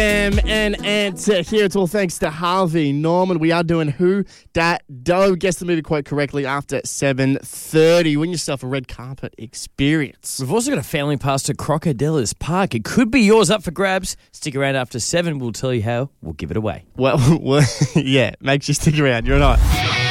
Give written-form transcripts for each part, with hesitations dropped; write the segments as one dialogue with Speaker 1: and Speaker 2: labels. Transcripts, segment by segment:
Speaker 1: An answer here. It's all thanks to Harvey Norman. We are doing Who Dat Do. Guess the movie quite correctly after 7:30. Win yourself a red carpet experience.
Speaker 2: We've also got a family pass to Crocodilis Park. It could be yours, up for grabs. Stick around after 7. We'll tell you how. We'll give it away.
Speaker 1: Well, yeah, make sure you stick around. You're not.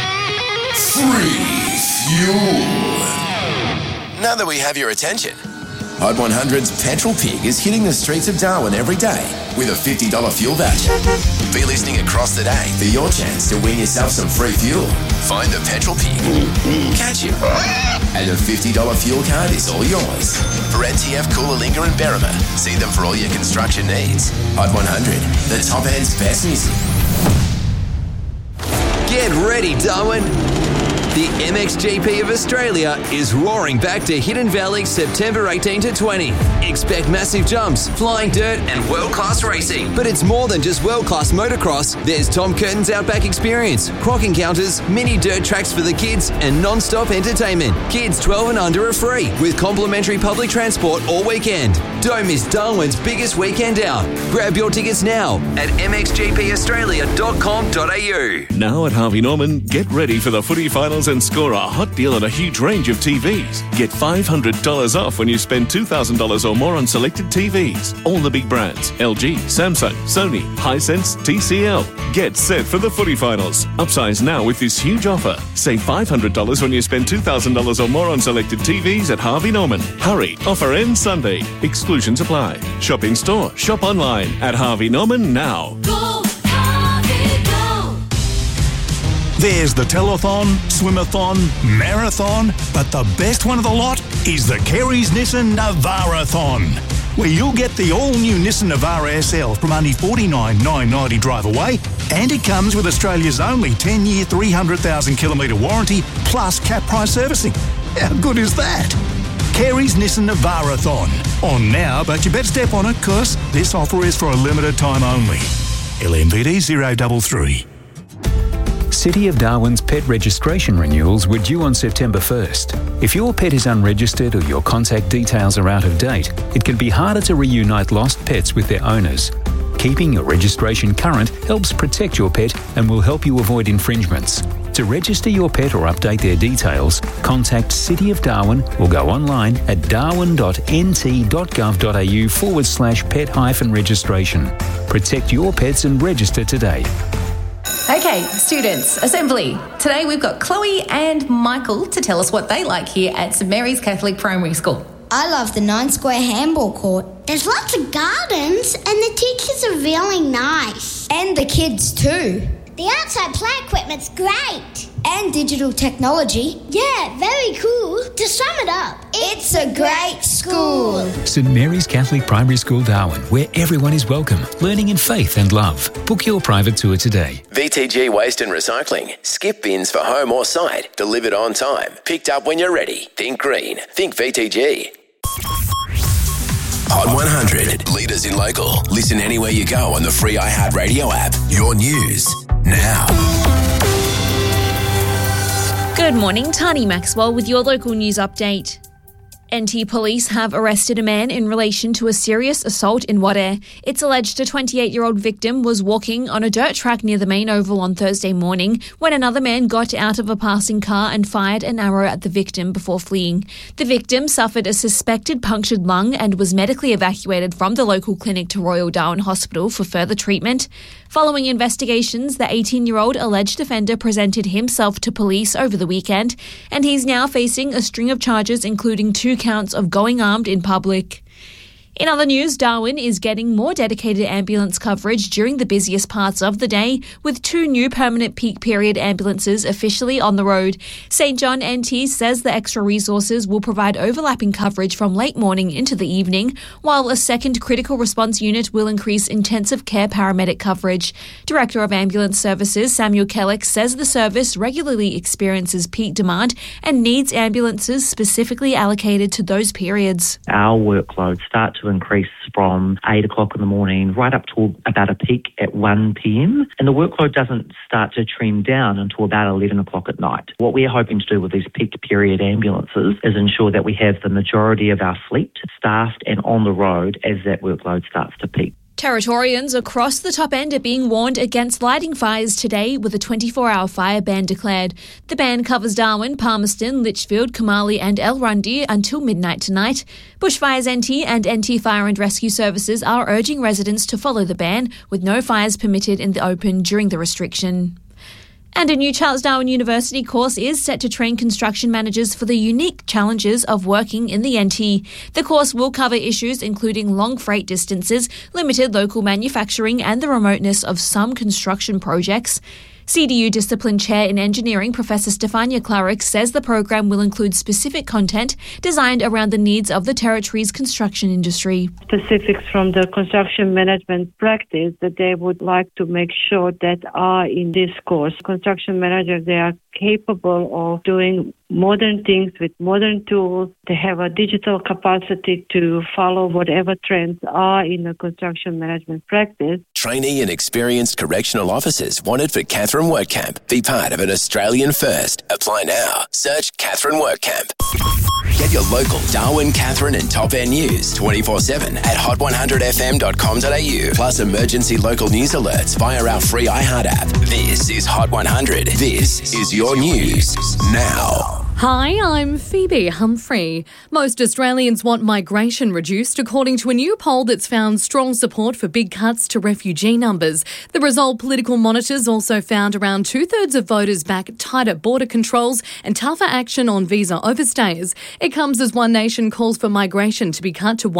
Speaker 3: Free fuel. Now that we have your attention, Hot 100's Petrol Pig is hitting the streets of Darwin every day with a $50 fuel voucher. Be listening across the day for your chance to win yourself some free fuel. Find the Petrol Pig, catch him, and a $50 fuel card is all yours. For NTF, Coolangatta and Berrima, see them for all your construction needs. Hot 100, the top end's best music.
Speaker 4: Get ready, Darwin. The MXGP of Australia is roaring back to Hidden Valley September 18 to 20. Expect massive jumps, flying dirt and world-class racing. But it's more than just world-class motocross. There's Tom Curtin's Outback Experience, croc encounters, mini dirt tracks for the kids and non-stop entertainment. Kids 12 and under are free with complimentary public transport all weekend. Don't miss Darwin's biggest weekend out. Grab your tickets now at mxgpaustralia.com.au.
Speaker 5: Now at Harvey Norman, get ready for the footy finals and score a hot deal on a huge range of TVs. Get $500 off when you spend $2,000 or more on selected TVs. All the big brands: LG, Samsung, Sony, Hisense, TCL. Get set for the footy finals. Upsize now with this huge offer. Save $500 when you spend $2,000 or more on selected TVs at Harvey Norman. Hurry, offer ends Sunday. Exclusions apply. Shop in store, shop online at Harvey Norman now.
Speaker 6: Go, Harvey, go!
Speaker 7: There's the telethon, swimathon, marathon, but the best one of the lot is the Kerry's Nissan Navara-thon, where you'll get the all-new Nissan Navara SL from only $49,990 drive away, and it comes with Australia's only 10-year, 300,000-kilometre warranty plus cap price servicing. How good is that? Kerry's Nissan Navara-thon. On now, but you better step on it, because this offer is for a limited time only. LMVD 033.
Speaker 8: City of Darwin's pet registration renewals were due on September 1st. If your pet is unregistered or your contact details are out of date, it can be harder to reunite lost pets with their owners. Keeping your registration current helps protect your pet and will help you avoid infringements. To register your pet or update their details, contact City of Darwin or go online at darwin.nt.gov.au/pet-registration. Protect your pets and register today.
Speaker 9: Okay, students, assembly. Today we've got Chloe and Michael to tell us what they like here at St Mary's Catholic Primary School.
Speaker 10: I love the 9-square handball court. There's lots of gardens and the teachers are really nice.
Speaker 11: And the kids too.
Speaker 10: The outside play equipment's great.
Speaker 11: And digital technology.
Speaker 10: Yeah, very cool. To sum it up,
Speaker 11: it's a great school.
Speaker 8: St Mary's Catholic Primary School, Darwin, where everyone is welcome, learning in faith and love. Book your private tour today.
Speaker 3: VTG Waste and Recycling. Skip bins for home or site. Delivered on time. Picked up when you're ready. Think green. Think VTG. Hot 100. Leaders in local. Listen anywhere you go on the free iHeartRadio app. Your news now.
Speaker 12: Good morning, Tani Maxwell with your local news update. NT Police have arrested a man in relation to a serious assault in Wadeye. It's alleged a 28-year-old victim was walking on a dirt track near the main oval on Thursday morning when another man got out of a passing car and fired an arrow at the victim before fleeing. The victim suffered a suspected punctured lung and was medically evacuated from the local clinic to Royal Darwin Hospital for further treatment. Following investigations, the 18-year-old alleged offender presented himself to police over the weekend, and he's now facing a string of charges including 2 counts of going armed in public. In other news, Darwin is getting more dedicated ambulance coverage during the busiest parts of the day, with 2 new permanent peak period ambulances officially on the road. St John NT says the extra resources will provide overlapping coverage from late morning into the evening, while a second critical response unit will increase intensive care paramedic coverage. Director of Ambulance Services Samuel Kellick says the service regularly experiences peak demand and needs ambulances specifically allocated to those periods.
Speaker 13: Our workload starts to increase from 8 o'clock in the morning right up to about a peak at 1 p.m. and the workload doesn't start to trend down until about 11 o'clock at night. What we're hoping to do with these peak period ambulances is ensure that we have the majority of our fleet staffed and on the road as that workload starts to peak.
Speaker 12: Territorians across the top end are being warned against lighting fires today with a 24-hour fire ban declared. The ban covers Darwin, Palmerston, Litchfield, Kamali and Elrundy until midnight tonight. Bushfires NT and NT Fire and Rescue Services are urging residents to follow the ban, with no fires permitted in the open during the restriction. And a new Charles Darwin University course is set to train construction managers for the unique challenges of working in the NT. The course will cover issues including long freight distances, limited local manufacturing and the remoteness of some construction projects. CDU Discipline Chair in Engineering, Professor Stefania Clarick, says the program will include specific content designed around the needs of the Territory's construction industry.
Speaker 14: Specifics from the construction management practice that they would like to make sure that are in this course. Construction managers, they are capable of doing modern things with modern tools. They have a digital capacity to follow whatever trends are in the construction management practice.
Speaker 3: Trainee and experienced correctional officers wanted for Catherine WorkCamp. Be part of an Australian first. Apply now. Search Catherine WorkCamp. Get your local Darwin, Catherine and Top End news 24/7 at hot100fm.com.au. Plus emergency local news alerts via our free iHeart app. This is Hot 100. This is your news now.
Speaker 15: Hi, I'm Phoebe Humphrey. Most Australians want migration reduced, according to a new poll that's found strong support for big cuts to refugee numbers. The result, political monitors also found around 2/3 of voters back tighter border controls and tougher action on visa overstayers. It comes as One Nation calls for migration to be cut to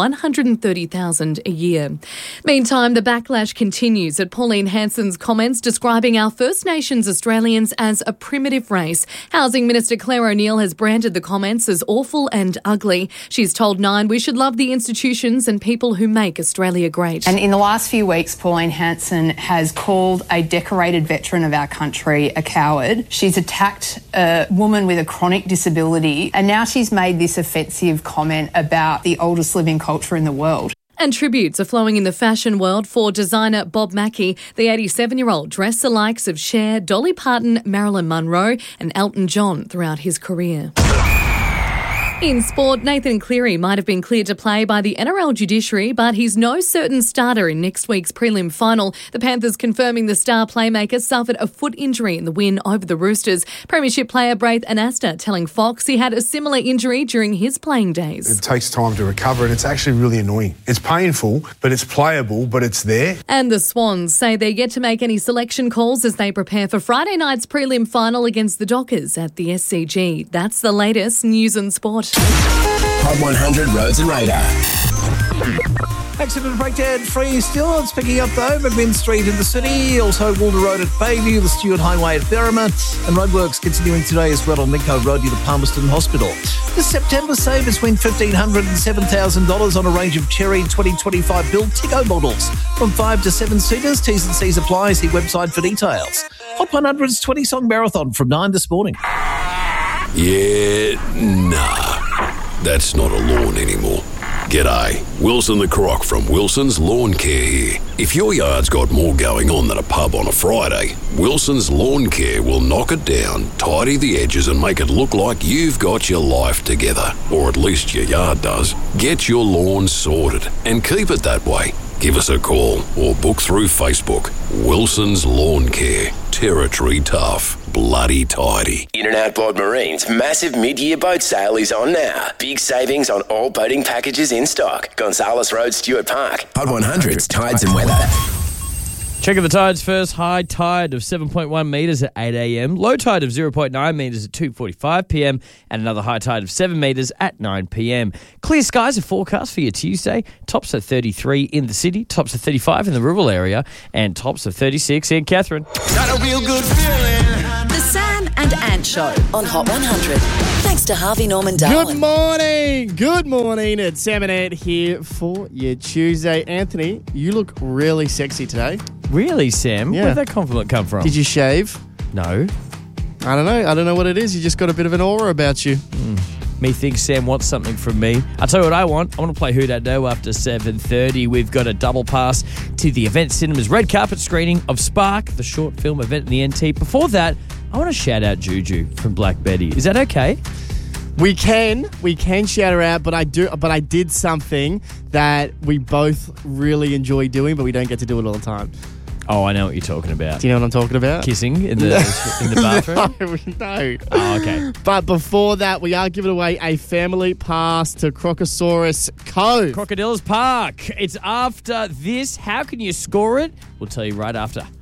Speaker 15: 130,000 a year. Meantime, the backlash continues at Pauline Hanson's comments describing our First Nations Australians as a primitive race. Housing Minister Claire O'Neill has branded the comments as awful and ugly. She's told Nine we should love the institutions and people who make Australia great.
Speaker 16: And in the last few weeks, Pauline Hanson has called a decorated veteran of our country a coward. She's attacked a woman with a chronic disability, and now she's made this offensive comment about the oldest living culture in the world.
Speaker 15: And tributes are flowing in the fashion world for designer Bob Mackie. The 87-year-old dressed the likes of Cher, Dolly Parton, Marilyn Monroe and Elton John throughout his career. In sport, Nathan Cleary might have been cleared to play by the NRL judiciary, but he's no certain starter in next week's prelim final. The Panthers confirming the star playmaker suffered a foot injury in the win over the Roosters. Premiership player Braith Anasta telling Fox he had a similar injury during his playing days.
Speaker 17: It takes time to recover and it's actually really annoying. It's painful, but it's playable, but it's there.
Speaker 15: And the Swans say they're yet to make any selection calls as they prepare for Friday night's prelim final against the Dockers at the SCG. That's the latest news and sport.
Speaker 3: Hot 100 Roads and Radar.
Speaker 18: Accident breakdown free still. It's picking up though. McMinn Street in the city. Also Walder Road at Bayview, the Stewart Highway at Berrima. And roadworks continuing today as well on Lincoln Road near the Palmerston Hospital. This September, save between $1,500 and $7,000 on a range of Cherry 2025 build Tiggo models. From 5 to 7 seaters. T's and C's apply. See website for details. Hot 100's 20-song marathon from 9 this morning.
Speaker 19: Yeah, nah. That's not a lawn anymore. G'day, Wilson the Croc from Wilson's Lawn Care here. If your yard's got more going on than a pub on a Friday, Wilson's Lawn Care will knock it down, tidy the edges and make it look like you've got your life together. Or at least your yard does. Get your lawn sorted and keep it that way. Give us a call or book through Facebook. Wilson's Lawn Care. Territory tough. Bloody tidy.
Speaker 3: In and Outboard Marine's massive mid-year boat sale is on now. Big savings on all boating packages in stock. Gonzales Road, Stewart Park. Hot 100's Tides and Weather.
Speaker 2: Checking the tides first. High tide of 7.1 metres at 8 a.m. Low tide of 0.9 metres at 2:45 p.m. And another high tide of 7 metres at 9 p.m. Clear skies are forecast for your Tuesday. Tops of 33 in the city. Tops of 35 in the rural area. And tops of 36 in Catherine.
Speaker 6: Got a real good feeling.
Speaker 20: The Sam and Ant Show on Hot 100. Thanks to Harvey Norman Darwin.
Speaker 1: Good morning. Good morning. It's Sam and Ant here for your Tuesday. Anthony, you look really sexy today.
Speaker 2: Really, Sam?
Speaker 1: Yeah.
Speaker 2: Where'd that compliment come from?
Speaker 1: Did you shave?
Speaker 2: No.
Speaker 1: I don't know. I don't know what it is. You just got a bit of an aura about you.
Speaker 2: Me thinks Sam wants something from me. I'll tell you what I want. I want to play Who Dat Know after 7:30. We've got a double pass to the Event Cinema's red carpet screening of Spark, the short film event in the NT. Before that, I want to shout out Juju from Black Betty. Is that okay?
Speaker 1: We can shout her out, but I did something that we both really enjoy doing, but we don't get to do it all the time.
Speaker 2: Oh, I know what you're talking about.
Speaker 1: Do you know what I'm talking about?
Speaker 2: Kissing in the bathroom?
Speaker 1: No.
Speaker 2: Oh, okay.
Speaker 1: But before that, we are giving away a family pass to Crocosaurus Cove.
Speaker 2: Crocodiles Park. It's after this. How can you score it? We'll tell you right after.